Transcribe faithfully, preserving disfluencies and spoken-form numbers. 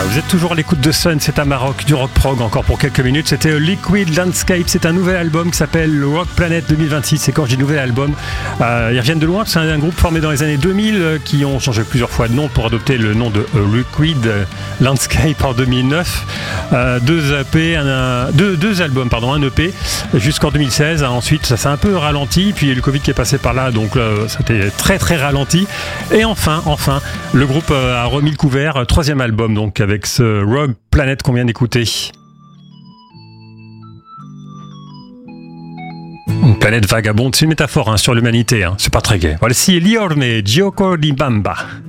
Vous êtes toujours à l'écoute de Sun, c'est un Maroc, du rock prog encore pour quelques minutes. C'était Liquid Landscape, c'est un nouvel album qui s'appelle Rock Planet deux mille vingt-six. Et quand je dis nouvel album, euh, ils reviennent de loin, c'est un, un groupe formé dans les années deux mille euh, qui ont changé plusieurs fois de nom pour adopter le nom de euh, Liquid Landscape en deux mille neuf. Euh, deux, E P, un, un, deux, deux albums, pardon, un E P jusqu'en deux mille seize. Ensuite, ça s'est un peu ralenti, puis il y a le Covid qui est passé par là, donc euh, c'était très très ralenti. Et enfin, enfin, le groupe euh, a remis le couvert, troisième album donc avec ce Rock Planet qu'on vient d'écouter. Une planète vagabonde, c'est une métaphore hein, sur l'humanité, hein. C'est pas très gai. Voici Liorne, Gioco di Bamba.